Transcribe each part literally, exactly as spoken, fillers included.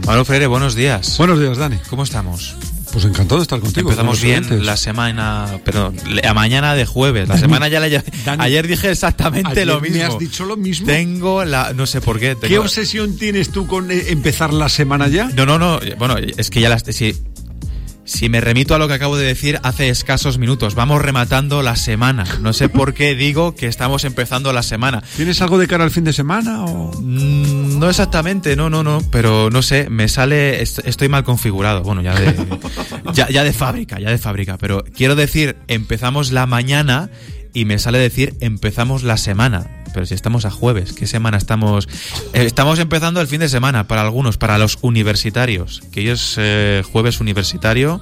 Pablo Freire, buenos días. Buenos días, Dani. ¿Cómo estamos? Pues encantado de estar contigo. Empezamos bien oyentes. La semana, perdón, la mañana de jueves. La semana ya la Dani, ayer dije exactamente ayer lo mismo. ¿Me has dicho lo mismo? Tengo la, no sé por qué. Tengo, ¿Qué obsesión tienes tú con eh, empezar la semana ya? No, no, no. Bueno, es que ya las, si, si me remito a lo que acabo de decir hace escasos minutos, vamos rematando la semana. No sé por qué digo que estamos empezando la semana. ¿Tienes algo de cara al fin de semana o? Mm, no exactamente, no, no, no. Pero no sé, me sale, estoy mal configurado. Bueno, ya de, ya, ya de fábrica, ya de fábrica. Pero quiero decir, empezamos la mañana y me sale decir empezamos la semana. Pero si estamos a jueves, ¿qué semana estamos? Eh, estamos empezando el fin de semana para algunos, para los universitarios, que hoy es eh, jueves universitario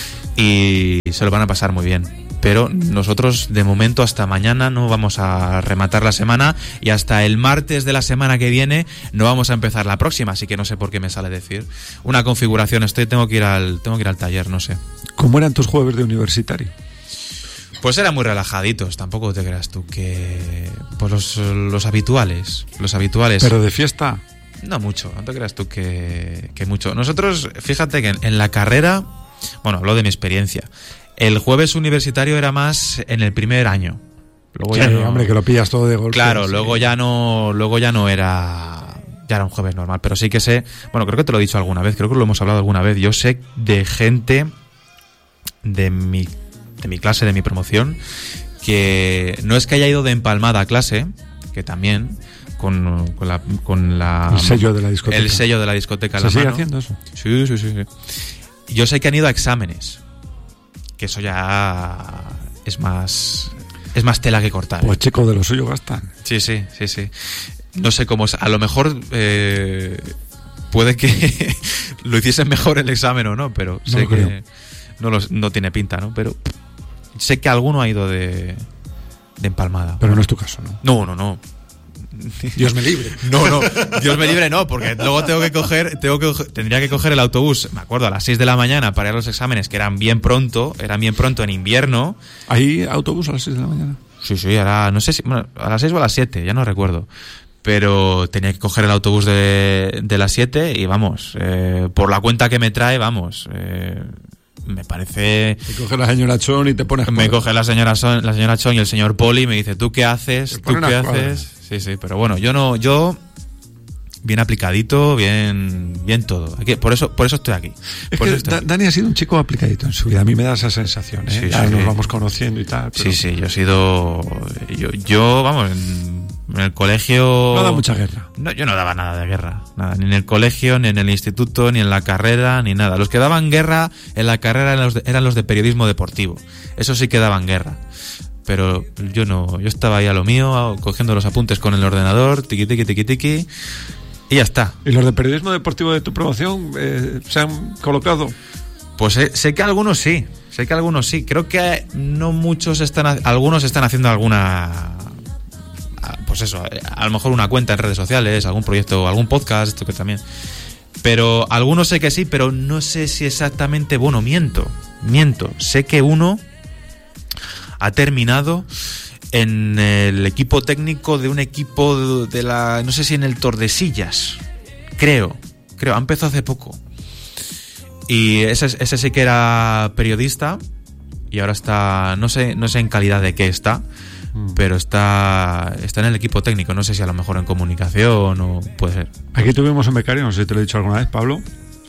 y se lo van a pasar muy bien. Pero nosotros, de momento, hasta mañana no vamos a rematar la semana y hasta el martes de la semana que viene no vamos a empezar la próxima, así que no sé por qué me sale decir. Una configuración, estoy, tengo que ir al, tengo que ir al taller, no sé. ¿Cómo eran tus jueves de universitario? Pues eran muy relajaditos, tampoco te creas tú que... Pues los, los habituales, los habituales... ¿Pero de fiesta? No mucho, no te creas tú que, que mucho. Nosotros, fíjate que en, en la carrera, bueno, hablo de mi experiencia, el jueves universitario era más en el primer año. Luego sí, ya no, hombre, que lo pillas todo de golpe. Claro, sí. luego ya no, luego ya no era... Ya era un jueves normal, pero sí que sé... Bueno, creo que te lo he dicho alguna vez, creo que lo hemos hablado alguna vez. Yo sé de gente de mi... de mi clase, de mi promoción, que no es que haya ido de empalmada a clase, que también con, con la con la el sello de la discoteca, el sello de la discoteca en la mano. ¿Se sigue haciendo eso? Sí, sí, sí, sí. Yo sé que han ido a exámenes, que eso ya es más es más tela que cortar. Pues chicos, de lo suyo gastan. Sí, sí, sí, sí. No sé cómo, a lo mejor eh, puede que lo hiciesen mejor el examen o no, pero no sé que creo. no, los, no tiene pinta, ¿no? Pero sé que alguno ha ido de, de empalmada. Pero no es tu caso, ¿no? No, no, no. Dios me libre. No, no. Dios me libre, no, porque luego tengo que coger, tengo que tendría que coger el autobús, me acuerdo, a las seis de la mañana para ir a los exámenes, que eran bien pronto, eran bien pronto en invierno. ¿Hay autobús a las seis de la mañana? Sí, sí, ahora, no sé si, bueno, a las seis o a las siete, ya no recuerdo. Pero tenía que coger el autobús de, de las siete y vamos, eh, por la cuenta que me trae, vamos, eh, me parece... Te coge la señora Chon y te pones... Me coge la señora Chon, la señora Chon y el señor Poli y me dice, ¿tú qué haces? ¿Tú qué haces? Sí, sí, pero bueno, yo no, yo bien aplicadito, bien, bien todo. Aquí, por eso, por eso estoy aquí. Es por que eso estoy da, aquí. Dani ha sido un chico aplicadito en su vida. A mí me da esa sensación, ¿eh? Sí, ya sí, nos sí. vamos conociendo y tal. Pero... Sí, sí, yo he sido, yo, yo vamos, en, en el colegio. No da mucha guerra. No, yo no daba nada de guerra, nada, ni en el colegio, ni en el instituto, ni en la carrera, ni nada. Los que daban guerra en la carrera eran los de, eran los de periodismo deportivo. Eso sí que daban guerra. Pero yo no, yo estaba ahí a lo mío, cogiendo los apuntes con el ordenador, tiqui tiqui tiqui tiqui, y ya está. ¿Y los de periodismo deportivo de tu promoción eh, se han colocado? Pues sé, sé que algunos sí, sé que algunos sí. Creo que no muchos están, algunos están haciendo alguna, pues eso, a lo mejor una cuenta en redes sociales, algún proyecto, algún podcast, esto que también. Pero algunos sé que sí, pero no sé si exactamente, bueno, miento, miento. Sé que uno ha terminado en el equipo técnico de un equipo de la, no sé si en el Tordesillas, creo, creo, ha empezado hace poco. Y ese, ese sí que era periodista y ahora está, no sé, no sé en calidad de qué está, mm. pero está, está en el equipo técnico, no sé si a lo mejor en comunicación o puede ser. Aquí tuvimos un becario, no sé si te lo he dicho alguna vez, Pablo,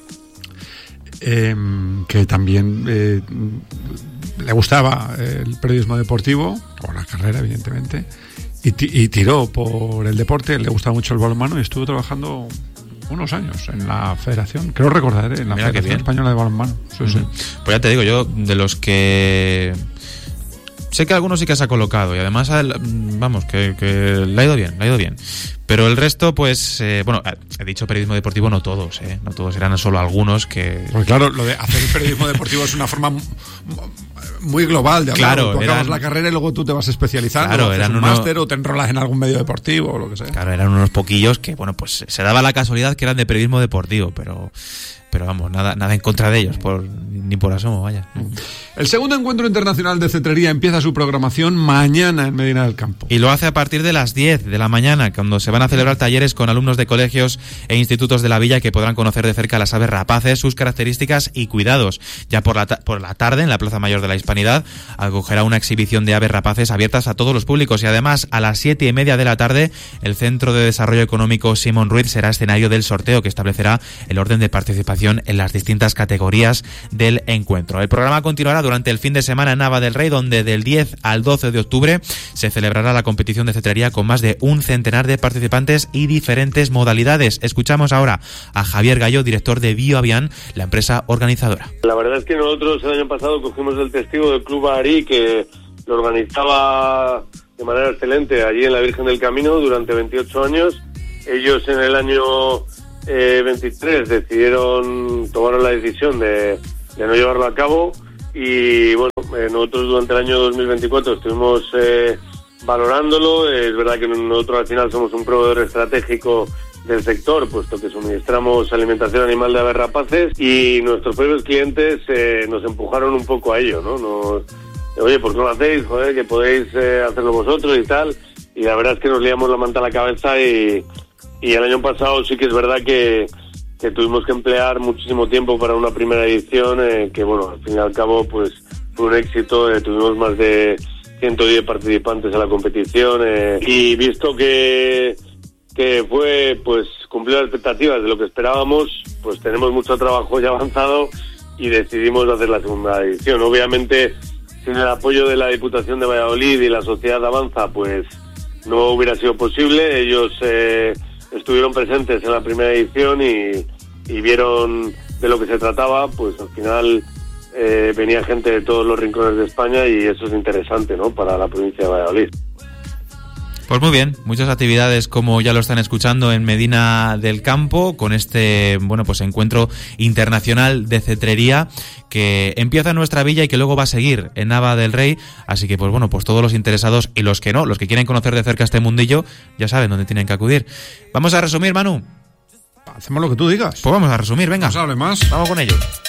eh, que también eh, le gustaba el periodismo deportivo, o la carrera evidentemente, y, t- y tiró por el deporte, le gustaba mucho el balonmano y estuvo trabajando unos años en la federación, creo recordar, ¿eh? En la Mira Federación Española de Balonmano. Sí, uh-huh. sí. Pues ya te digo, yo de los que... Sé que algunos sí que se ha colocado y además, vamos, que, que le ha ido bien, le ha ido bien. Pero el resto, pues, eh, bueno, he dicho periodismo deportivo, no todos, ¿eh? No todos, eran solo algunos que... Pues claro, lo de hacer el periodismo deportivo es una forma muy global de hablar. Claro, tú acabas eran, la carrera y luego tú te vas especializando, claro, haces eran un uno, máster o te enrolas en algún medio deportivo o lo que sea. Claro, eran unos poquillos que, bueno, pues se daba la casualidad que eran de periodismo deportivo, pero... pero vamos, nada, nada en contra de ellos, por, ni por asomo, vaya. El segundo encuentro internacional de cetrería empieza su programación mañana en Medina del Campo. Y lo hace a partir de las diez de la mañana, cuando se van a celebrar talleres con alumnos de colegios e institutos de la villa que podrán conocer de cerca las aves rapaces, sus características y cuidados. Ya por la, ta- por la tarde, en la Plaza Mayor de la Hispanidad, acogerá una exhibición de aves rapaces abiertas a todos los públicos, y además a las siete y media de la tarde el Centro de Desarrollo Económico Simón Ruiz será escenario del sorteo que establecerá el orden de participación en las distintas categorías del encuentro. El programa continuará durante el fin de semana en Nava del Rey, donde del diez al doce de octubre se celebrará la competición de cetrería con más de un centenar de participantes y diferentes modalidades. Escuchamos ahora a Javier Gallo, director de BioAvian, la empresa organizadora. La verdad es que nosotros el año pasado cogimos el testigo del Club Baharí, que lo organizaba de manera excelente allí en la Virgen del Camino durante veintiocho años. Ellos en el año eh, veintitrés decidieron, tomaron la decisión de, de no llevarlo a cabo, y bueno, eh, nosotros durante el año dos mil veinticuatro estuvimos eh, valorándolo. Es verdad que nosotros al final somos un proveedor estratégico del sector, puesto que suministramos alimentación animal de aves rapaces, y nuestros propios clientes eh, nos empujaron un poco a ello, ¿no? Nos, oye, ¿por qué no lo hacéis? Joder, que podéis eh, hacerlo vosotros y tal. Y la verdad es que nos liamos la manta a la cabeza, y, y el año pasado sí que es verdad que, que tuvimos que emplear muchísimo tiempo para una primera edición, eh, que bueno, al fin y al cabo pues fue un éxito. Eh, tuvimos más de ciento diez participantes en la competición, eh, y visto que que fue, pues, cumplir las expectativas de lo que esperábamos, pues tenemos mucho trabajo ya avanzado y decidimos hacer la segunda edición. Obviamente, sin el apoyo de la Diputación de Valladolid y la Sociedad Avanza, pues no hubiera sido posible. Ellos eh, estuvieron presentes en la primera edición y, y vieron de lo que se trataba. Pues al final eh, venía gente de todos los rincones de España, y eso es interesante, ¿no?, para la provincia de Valladolid. Pues muy bien, muchas actividades, como ya lo están escuchando, en Medina del Campo, con este, bueno, pues encuentro internacional de cetrería que empieza en nuestra villa y que luego va a seguir en Nava del Rey. Así que, pues bueno, pues todos los interesados y los que no, los que quieren conocer de cerca este mundillo, ya saben dónde tienen que acudir. Vamos a resumir, Manu. Hacemos lo que tú digas. Pues vamos a resumir, venga. No se hable más. Vamos con ello.